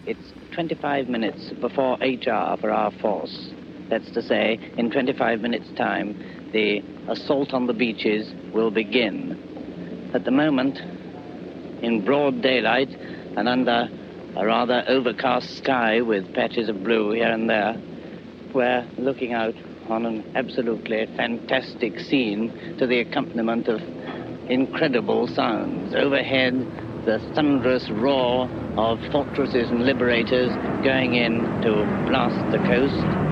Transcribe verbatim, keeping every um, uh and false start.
It's twenty-five minutes before H R for our force. That's to say, in twenty-five minutes' time, the assault on the beaches will begin. At the moment, in broad daylight and under a rather overcast sky with patches of blue here and there, we're looking out on an absolutely fantastic scene to the accompaniment of incredible sounds. Overhead, the thunderous roar of fortresses and liberators going in to blast the coast.